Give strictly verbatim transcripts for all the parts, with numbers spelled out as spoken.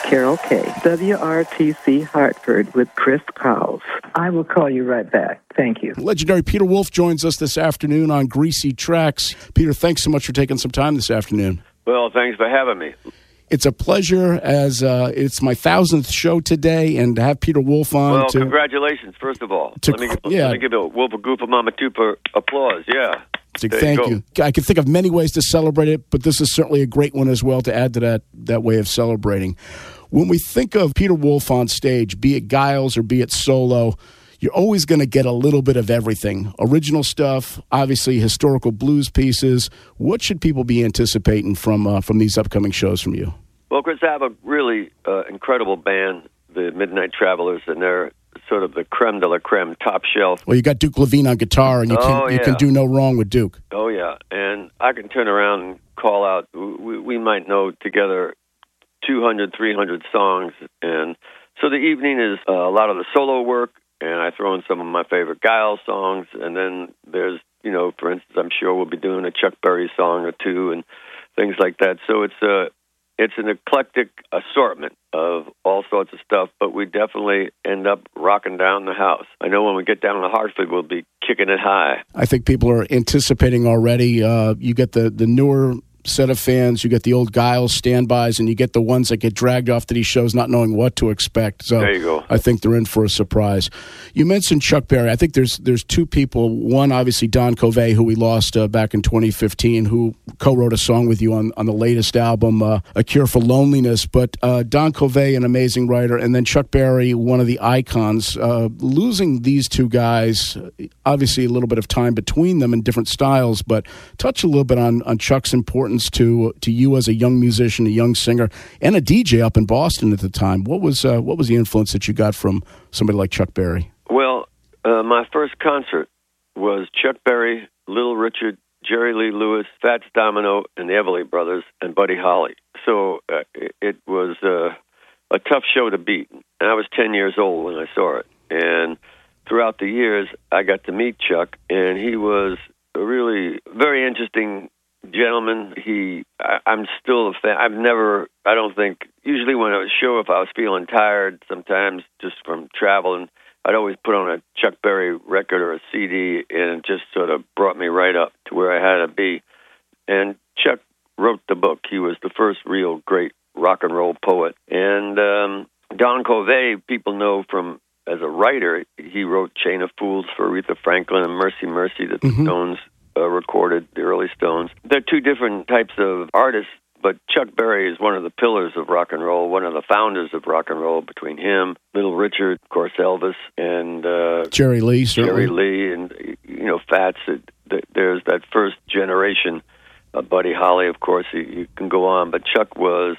Carol Kay, W R T C Hartford with Chris Cowles. I will call you right back. Thank you. Legendary Peter Wolf joins us this afternoon on Greasy Tracks. Peter, thanks so much for taking some time this afternoon. Well, thanks for having me. It's a pleasure, as uh, it's my thousandth show today, and to have Peter Wolf on. Well, to, congratulations, first of all. To, let, me, yeah. let me give a Wolf a Goopa Mama Tupa applause, yeah. So thank you, you. I can think of many ways to celebrate it, but this is certainly a great one as well to add to that, that way of celebrating. When we think of Peter Wolf on stage, be it Giles or be it solo, you're always going to get a little bit of everything. Original stuff, obviously historical blues pieces. What should people be anticipating from uh, from these upcoming shows from you? Well, Chris, I have a really uh, incredible band, the Midnight Travelers, and they're sort of the creme de la creme, top shelf. Well, you got Duke Levine on guitar, and you can oh, yeah. you can do no wrong with Duke. Oh, yeah. And I can turn around and call out, we, we might know together two hundred, three hundred songs. And so the evening is uh, a lot of the solo work, and I throw in some of my favorite Giles songs. And then there's, you know, for instance, I'm sure we'll be doing a Chuck Berry song or two and things like that. So it's a, it's an eclectic assortment of all sorts of stuff, but we definitely end up rocking down the house. I know when we get down to Hartford, we'll be kicking it high. I think people are anticipating already. Uh, you get the, the newer set of fans, you get the old Giles standbys, and you get the ones that get dragged off to these shows not knowing what to expect. So there you go. I think they're in for a surprise. You mentioned Chuck Berry. I think there's there's two people. One, obviously, Don Covey, who we lost uh, back in twenty fifteen, who co-wrote a song with you on, on the latest album, uh, A Cure for Loneliness. But uh, Don Covey, an amazing writer, and then Chuck Berry, one of the icons. Uh, losing these two guys, obviously a little bit of time between them in different styles, but touch a little bit on, on Chuck's importance to to you as a young musician, a young singer, and a D J up in Boston at the time. What was uh, what was the influence that you got from somebody like Chuck Berry? Well, uh, my first concert was Chuck Berry, Little Richard, Jerry Lee Lewis, Fats Domino, and the Everly Brothers, and Buddy Holly. So uh, it, it was uh, a tough show to beat. And I was ten years old when I saw it. And throughout the years, I got to meet Chuck, and he was a really very interesting gentleman. He, I, I'm still a fan. I've never, I don't think, usually when I was show, if I was feeling tired, sometimes just from traveling, I'd always put on a Chuck Berry record or a C D, and it just sort of brought me right up to where I had to be. And Chuck wrote the book. He was the first real great rock and roll poet. And um, Don Covey, people know from, as a writer, he wrote Chain of Fools for Aretha Franklin and Mercy Mercy that the mm-hmm. Stones uh, recorded, the early Stones. They're two different types of artists, but Chuck Berry is one of the pillars of rock and roll, one of the founders of rock and roll. Between him, Little Richard, of course, Elvis, and uh, Jerry Lee, certainly. Jerry Lee, and, you know, Fats. It, there's that first generation. Uh, Buddy Holly, of course, you, you can go on, but Chuck was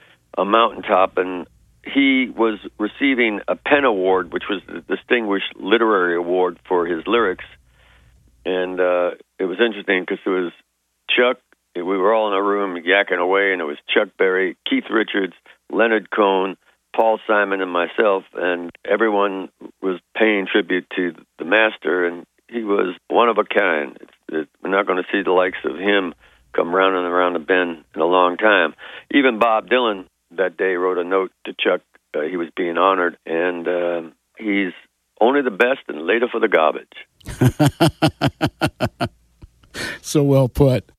a mountaintop, and he was receiving a Penn Award, which was the Distinguished Literary Award for his lyrics. And uh, it was interesting because it was Chuck, we were all in a room yakking away, and it was Chuck Berry, Keith Richards, Leonard Cohen, Paul Simon, and myself, and everyone was paying tribute to the master, and he was one of a kind. It's, it, we're not going to see the likes of him come round and around the bend in a long time. Even Bob Dylan that day wrote a note to Chuck. Uh, he was being honored, and uh, he's only the best and later for the garbage. So well put.